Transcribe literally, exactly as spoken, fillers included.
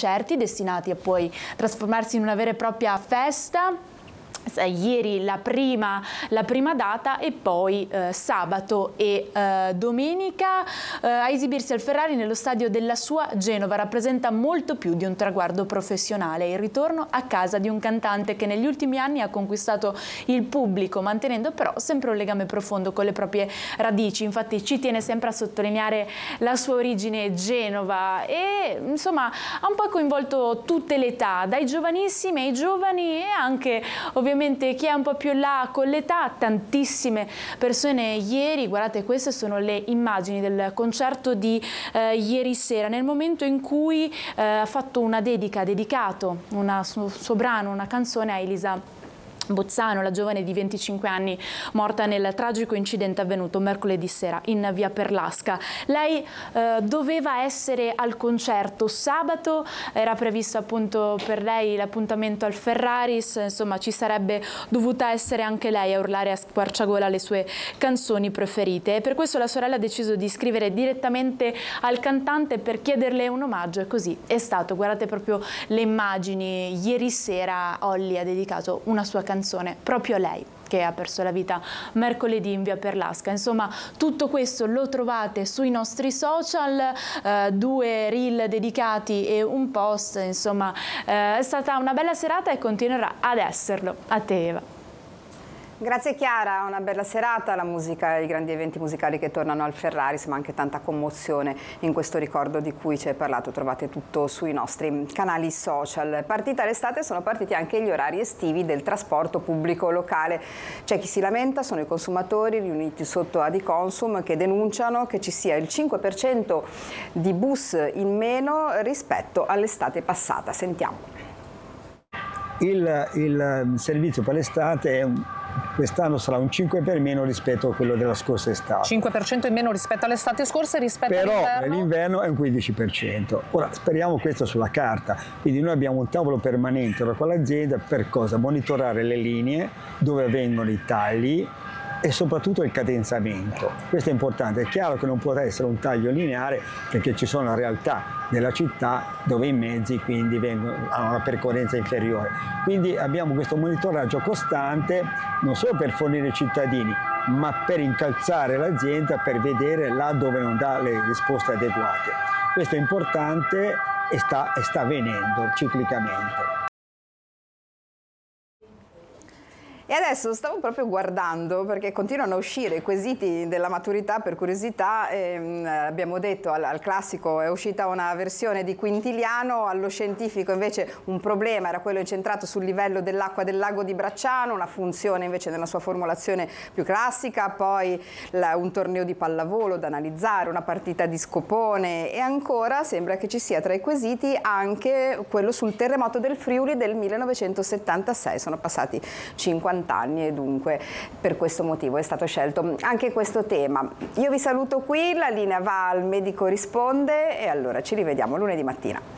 concerti destinati a poi trasformarsi in una vera e propria festa. Ieri la prima, la prima data e poi eh, sabato e eh, domenica eh, a esibirsi al Ferrari nello stadio della sua Genova. Rappresenta molto più di un traguardo professionale, il ritorno a casa di un cantante che negli ultimi anni ha conquistato il pubblico, mantenendo però sempre un legame profondo con le proprie radici. Infatti ci tiene sempre a sottolineare la sua origine Genova e insomma ha un po' coinvolto tutte le età, dai giovanissimi ai giovani e anche ovviamente chi è un po' più là con l'età, tantissime persone ieri. Guardate, queste sono le immagini del concerto di eh, ieri sera, nel momento in cui eh, ha fatto una dedica, ha dedicato una, su, suo brano, una canzone a Elisa Bozzano, la giovane di venticinque anni morta nel tragico incidente avvenuto mercoledì sera in via Perlasca. Lei eh, doveva essere al concerto sabato, era previsto appunto per lei l'appuntamento al Ferraris, insomma ci sarebbe dovuta essere anche lei a urlare a squarciagola le sue canzoni preferite e per questo la sorella ha deciso di scrivere direttamente al cantante per chiederle un omaggio e così è stato. Guardate proprio le immagini, ieri sera Olly ha dedicato una sua canzone canzone proprio a lei che ha perso la vita mercoledì in via Perlasca. Insomma, tutto questo lo trovate sui nostri social, eh, due reel dedicati e un post. Insomma, eh, è stata una bella serata e continuerà ad esserlo. A te, Eva. Grazie Chiara, una bella serata, la musica, i grandi eventi musicali che tornano al Ferraris, ma anche tanta commozione in questo ricordo di cui ci hai parlato, trovate tutto sui nostri canali social. Partita l'estate, sono partiti anche gli orari estivi del trasporto pubblico locale. C'è chi si lamenta, sono i consumatori riuniti sotto Adiconsum che denunciano che ci sia il cinque per cento di bus in meno rispetto all'estate passata. Sentiamo. Il, il servizio per l'estate è un quest'anno sarà un cinque per cento in meno rispetto a quello della scorsa estate. cinque per cento in meno rispetto all'estate scorsa e rispetto all'inverno? Però nell'inverno è un quindici per cento. Ora speriamo questo sulla carta, quindi noi abbiamo un tavolo permanente con l'azienda per cosa? Monitorare le linee, dove avvengono i tagli e soprattutto il cadenzamento. Questo è importante, è chiaro che non può essere un taglio lineare perché ci sono realtà della città dove i mezzi quindi vengono, hanno una percorrenza inferiore. Quindi abbiamo questo monitoraggio costante non solo per fornire ai cittadini ma per incalzare l'azienda per vedere là dove non dà le risposte adeguate. Questo è importante e sta, e sta avvenendo ciclicamente. E adesso stavo proprio guardando perché continuano a uscire i quesiti della maturità per curiosità. Ehm, abbiamo detto al, al classico è uscita una versione di Quintiliano, allo scientifico invece un problema era quello incentrato sul livello dell'acqua del lago di Bracciano, una funzione invece nella sua formulazione più classica, poi la, un torneo di pallavolo da analizzare, una partita di scopone e ancora sembra che ci sia tra i quesiti anche quello sul terremoto del Friuli del millenovecentosettantasei. Sono passati cinquanta anni e dunque per questo motivo è stato scelto anche questo tema. Io vi saluto qui, la linea va al Medico Risponde e allora ci rivediamo lunedì mattina.